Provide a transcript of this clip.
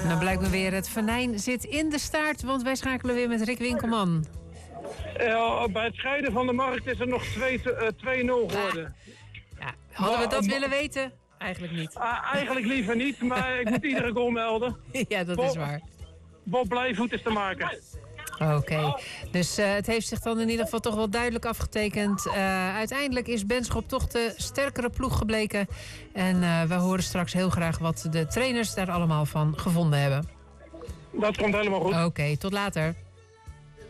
Dan blijkt me weer, het venijn zit in de staart, want wij schakelen weer met Rick Winkelman. Bij het scheiden van de markt is er nog 2-0 geworden. Ja, hadden we dat willen weten? Eigenlijk niet. Eigenlijk liever niet, maar ik moet iedere goal melden. Ja, dat is waar. Bob Blijvoet is te maken. Oké, dus het heeft zich dan in ieder geval toch wel duidelijk afgetekend. Uiteindelijk is Benschop toch de sterkere ploeg gebleken. En we horen straks heel graag wat de trainers daar allemaal van gevonden hebben. Dat komt helemaal goed. Oké, tot later.